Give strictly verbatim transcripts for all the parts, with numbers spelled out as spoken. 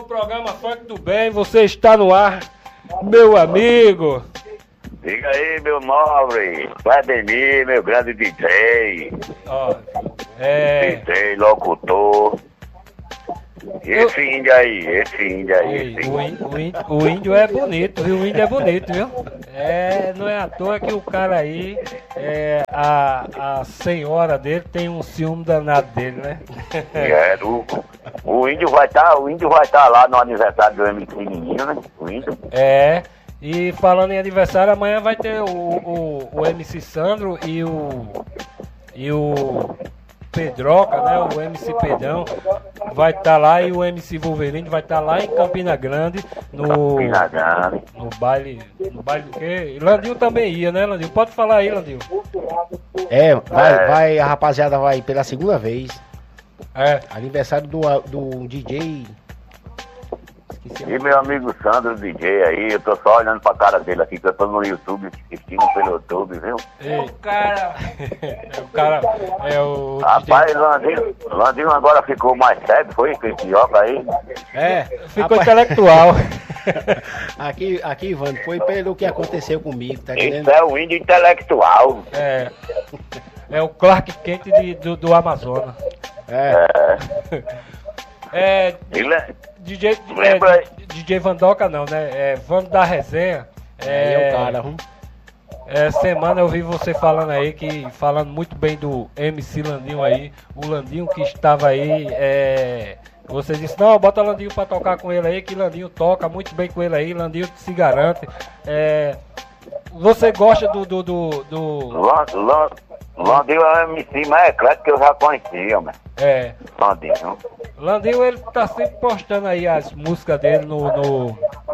programa Funk do Bem, você está no ar, meu amigo. Diga aí, meu nobre, Vladimir, meu grande D J. Ó, é... D J, locutor. Esse Eu... índio aí, esse índio aí. Ei, esse o, índio, o, índio, o índio é bonito, viu? O índio é bonito, viu? É, não é à toa que o cara aí, é, a, a senhora dele tem um ciúme danado dele, né? É, o, o índio vai estar, o índio vai estar lá no aniversário do M C Menino, né? O índio. É, e falando em aniversário, amanhã vai ter o, o, o M C Sandro e o e o Pedroca, né? O M C Pedrão vai estar tá lá e o M C Wolverine vai estar tá lá em Campina Grande no Campina Grande. no baile, no baile do quê? Landinho também ia, né, Landinho? Pode falar aí, Landinho. É, vai, É. vai, a rapaziada vai pela segunda vez. É. Aniversário do, do D J. Esqueci. E meu amigo Sandro, D J aí, eu tô só olhando pra cara dele aqui, que eu tô no YouTube, assistindo pelo YouTube, viu? Ei, o cara. É o cara. É o. Rapaz, Landinho, Landinho agora ficou mais sério, foi? Com esse joga aí. É, Ficou rapaz, intelectual. aqui, aqui, Ivan, foi pelo que aconteceu comigo, tá entendendo? Isso é o índio intelectual. É. É o Clark Kent de, do, do Amazonas. É. É. É. Ele é- D J, Lembra aí? é, D J Vandoca não, né? É Vando da Resenha. É, É, é o cara, hum. é, semana eu vi você falando aí, que falando muito bem do M C Landinho aí. O Landinho que estava aí, é, você disse, não, bota Landinho pra tocar com ele aí, que Landinho toca muito bem com ele aí, Landinho se garante. É, você gosta do... do, do, do Lan- Lan- Landinho é o M C mais eclético que eu já conhecia, mano. é, Landinho. Landinho, ele tá sempre postando aí as músicas dele no... no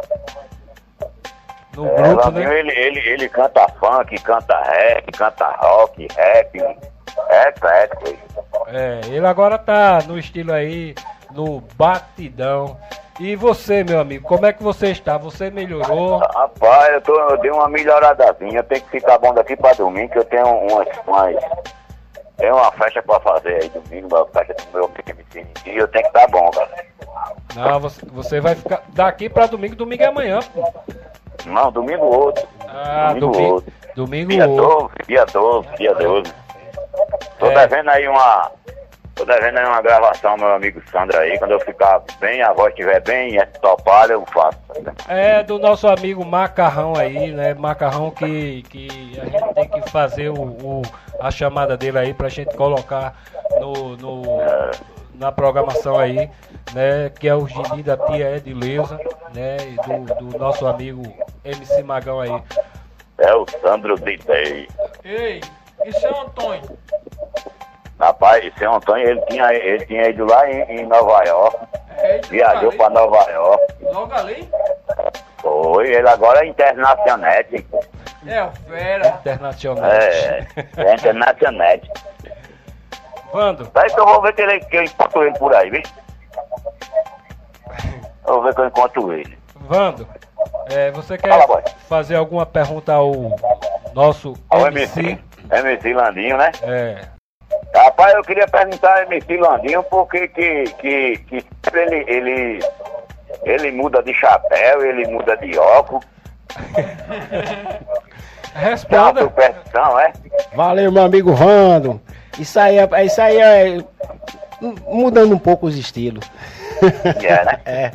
no É, grupo, Landinho, né? ele, ele, ele canta funk, canta rap, canta rock, rap. É eclético. ele. É, ele agora tá no estilo aí, no batidão. E você, meu amigo, como é que você está? Você melhorou? Rapaz, eu, tô, eu dei uma melhoradazinha. Eu tenho que ficar bom daqui pra domingo, que eu tenho umas... umas tem uma festa pra fazer aí domingo, uma festa do meu M C e eu tenho que estar bom, cara. Não, você, você vai ficar daqui pra domingo, domingo é amanhã, pô. Não, domingo outro. Ah, domingo domingo, outro. domingo Dia outro. doze, dia doze, dia doze. Tô É. devendo aí uma. Tô devendo aí uma gravação, meu amigo Sandro aí. Quando eu ficar bem, a voz estiver bem, é topada, eu faço. É do nosso amigo Macarrão aí, né? Macarrão que, que a gente tem que fazer o, o- a chamada dele aí pra gente colocar no, no, na programação aí, né? Que é o Gini da tia Edileuza, né? E do, do nosso amigo M C Magão aí. É o Sandro D J. Ei, isso é o Antônio. Rapaz, esse Antônio, ele tinha, ele tinha ido lá em, em Nova York. É, Viajou pra Nova York. Logo ali? Foi, ele agora é internacional. É, o fera. Internacional. É, é internacional. Vando, Daí que eu vou ver que, ele, que eu encontro ele por aí, viu? Eu vou ver que eu encontro ele. Vando, é, você quer Fala, boy. fazer alguma pergunta ao nosso Ao M M C? C, M C Landinho, né? É. Rapaz, eu queria perguntar ao M C Landinho porque que, que, que sempre ele, ele, ele muda de chapéu, ele muda de óculos. Tem uma Responda. superstição, é? Valeu, meu amigo Vando. Isso aí é, isso aí é mudando um pouco os estilos. É, né? É.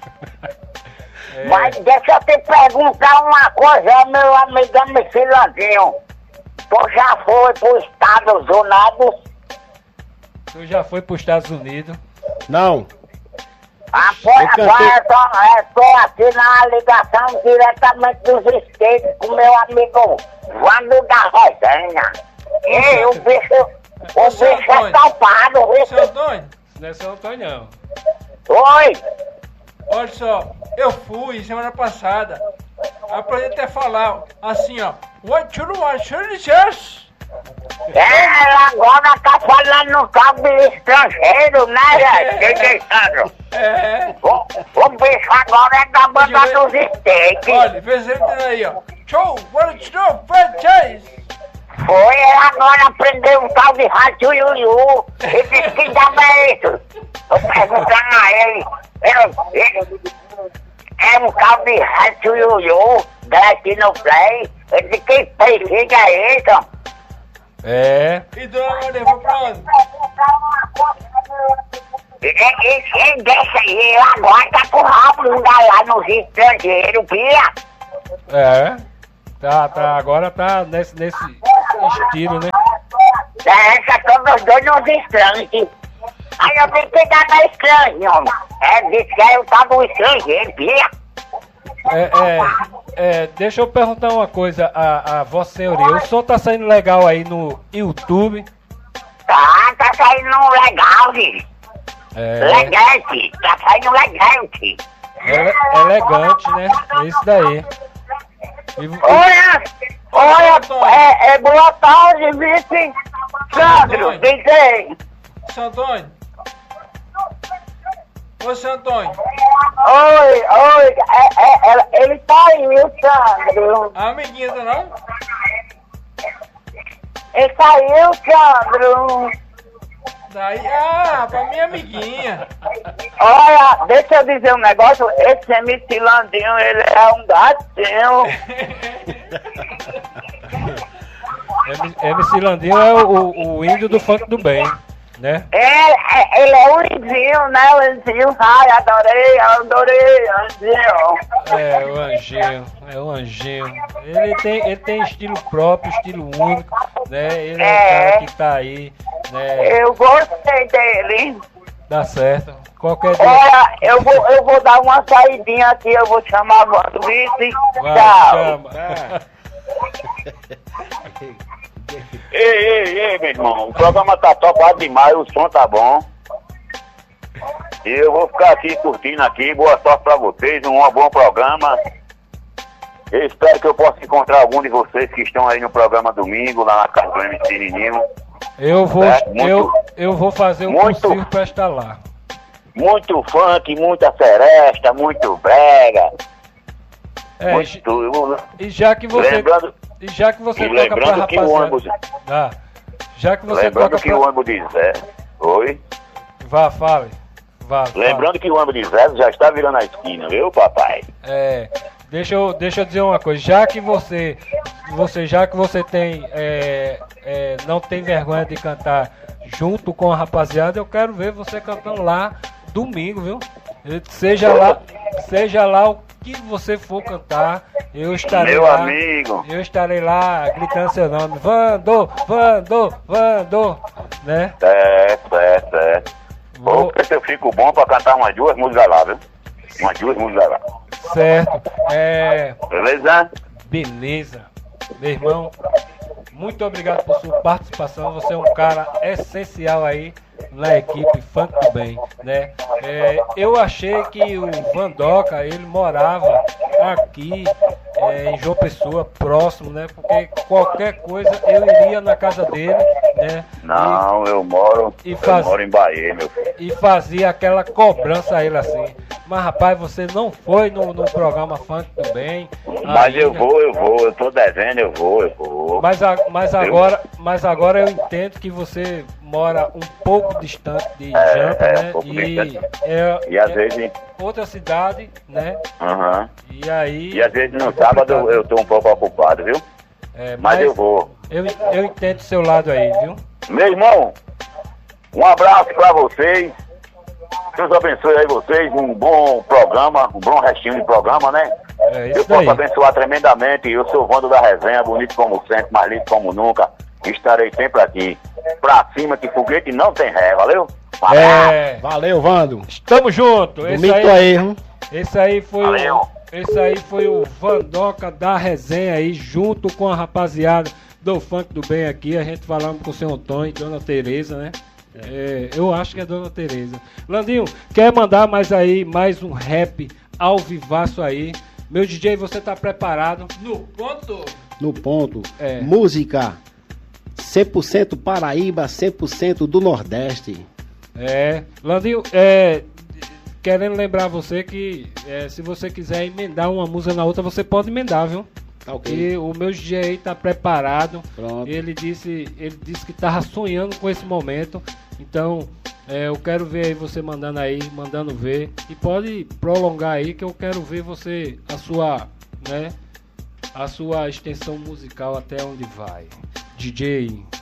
Mas deixa eu te perguntar uma coisa, meu amigo M C Landinho. Tu já foi pros Estados Unidos? Tu já foi para os Estados Unidos? Não. Agora, Eu cantei- agora eu tô, eu tô aqui na ligação diretamente dos States com meu amigo Vando da Resenha. E o bicho, o Seu bicho é Antônio. topado, Seu viu? Antônio, Não é São Antônio, não. Oi! olha só, eu fui semana passada. Aprendi até a falar assim, ó. What you want, yes? É, ela agora tá falando no cabo estrangeiro, né, gente? Sandro? É. O, o bicho agora é da banda dos States. Olha, vê se ele tem aí, ó. Show, what you know, franchise. Foi, ele agora aprendeu um tal de rádio Yuyu. E disse que diabo é isso? Tô perguntando a ele. Eu É um carro de rato ioiô, aqui no play. Eu disse, que peixe é isso? É. E Dona Maria, foi pra onde? E, e, e deixa aí, agora tá com o rabo lá nos estrangeiros, via? É. Tá, tá, agora tá nesse, nesse estilo, né? Essa todos os dois nos estranhos. Aí eu tenho que dar pra estranho, homem. É, disse que eu tava um estrangeiro, via? É, é, é, deixa eu perguntar uma coisa a, a Vossa Senhoria. O som tá saindo legal aí no YouTube? Tá, tá saindo legal, viu? É, Elegante, tá saindo elegante. ele- elegante, né? Isso daí. E, e- Olha, olha, é, é boa tarde, vice. Sandro, Oi. diz aí. Seu Antônio? Ô, seu Antônio, Oi, oi, é, é, é, ele tá aí, o Sandro. a amiguinha tá não? Ele saiu, Sandro. Daí, ah, pra minha amiguinha. Olha, deixa eu dizer um negócio, esse M C Landinho, ele é um gatinho. M- MC Landinho é o, o, o índio do funk do bem, né? É, é, ele é o Indinho, né, o Indinho? Ai, adorei, adorei, Indinho. É, o anjinho, é o anjinho. Ele tem, ele tem estilo próprio, estilo único, né? Ele é o É. cara que tá aí, né? Eu gostei dele. Dá certo. Qualquer dia. Olha, eu vou, eu vou dar uma saidinha aqui, eu vou chamar a Wanda, vice. Vai, Tchau. chama. Ei, ei, ei, meu irmão, o programa tá topado demais, o som tá bom. E eu vou ficar aqui curtindo aqui, boa sorte pra vocês, um bom programa. Eu espero que eu possa encontrar algum de vocês que estão aí no programa domingo, lá na casa do M C Nininho. Eu vou, É, muito- eu, eu vou fazer o muito- possível pra estar lá. Muito funk, muita seresta, muito brega, É, e- muito... e já que você, Lembrando, e já que você e toca pra lembrando que o rapaziada, ônibus... ah, já que você Lembrando toca que pra... o ônibus de Zé... Oi? Vá, fale. Vá, fale. Lembrando que o ônibus de Zé já está virando a esquina, viu, papai? É, deixa eu, deixa eu dizer uma coisa. Já que você, você já que você tem, é, é, não tem vergonha de cantar junto com a rapaziada, eu quero ver você cantando lá domingo, viu? Eu- Seja lá, seja lá o que você for cantar, eu estarei Meu lá. amigo, Eu estarei lá gritando seu nome, Vando, Vando, Vando, né? certo, certo, certo. Vou, Vou ver se eu fico bom pra cantar umas duas músicas lá, viu? Umas duas músicas lá. certo. É, Beleza? beleza. Meu irmão, muito obrigado por sua participação. Você é um cara essencial aí na equipe Funk do Bem, né? É, eu achei que o Vandoca, ele morava aqui é, em João Pessoa, próximo, né? Porque qualquer coisa eu iria na casa dele, né? Não, eu moro, E eu faz- moro em Bahia, meu filho. E, e fazia aquela cobrança a ele assim. Mas rapaz, você não foi no, no programa Funk do Bem. Mas eu ainda. vou, eu vou, eu tô devendo, eu vou, eu vou. Mas, a- mas, agora, mas agora eu entendo que você mora um pouco distante de É, Jampa, é, um né? pouco E distante. é, E às é vezes, outra cidade, né? aham. E aí. E às vezes no é sábado complicado. eu tô um pouco ocupado, viu? É, Mas eu vou. Eu, eu entendo o seu lado aí, viu? Meu irmão, um abraço pra vocês. Deus abençoe aí vocês, um bom programa, um bom restinho de programa, né? É Eu isso posso daí. abençoar tremendamente. Eu sou o Vando da Resenha, bonito como sempre, mais lindo como nunca. Estarei sempre aqui. Pra cima, que foguete não tem ré, valeu? Um abraço. É, Valeu, Vando. estamos juntos. Esse Domingo tô aí, aí, hein? esse aí foi o, Valeu. esse aí foi o Vandoca da resenha aí, junto com a rapaziada do Funk do Bem aqui. A gente falando com o seu Antônio e Dona Tereza, né? É, eu acho que é Dona Tereza. Landinho, quer mandar mais aí, mais um rap ao vivaço aí? Meu D J, você tá preparado? No ponto. No ponto. É. Música cem por cento Paraíba, cem por cento do Nordeste. É, Landinho, é, querendo lembrar você que é, se você quiser emendar uma música na outra, você pode emendar, viu? Tá ok? E o meu D J aí tá preparado. Pronto. Ele disse, ele disse que tava sonhando com esse momento. Então, É, eu quero ver aí você mandando aí, mandando ver. E pode prolongar aí que eu quero ver você, a sua, né? A sua extensão musical até onde vai. D J